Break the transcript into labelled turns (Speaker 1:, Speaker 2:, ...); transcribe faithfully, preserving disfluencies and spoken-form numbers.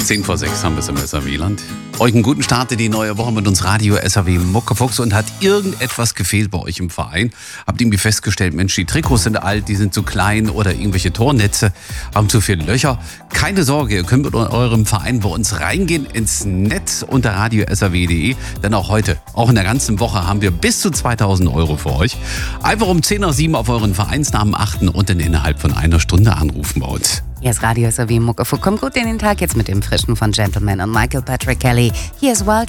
Speaker 1: zehn vor sechs haben wir es im S R W-Land. Euch einen guten Start in die neue Woche mit uns Radio S R W Muckefuchs. Und hat irgendetwas gefehlt bei euch im Verein? Habt ihr irgendwie festgestellt, Mensch, die Trikots sind alt, die sind zu klein oder irgendwelche Tornetze haben zu viele Löcher? Keine Sorge, ihr könnt mit eurem Verein bei uns reingehen ins Netz unter radio s r w punkt d e. Denn auch heute, auch in der ganzen Woche, haben wir bis zu zweitausend Euro für euch. Einfach um zehn nach sieben auf euren Vereinsnamen achten und dann innerhalb von einer Stunde anrufen bei uns.
Speaker 2: Hier ist Radio S R W Muckefuchs. Kommt gut in den Tag jetzt mit dem Frischen von Gentleman und Michael Patrick Kelly. Hier ist Wild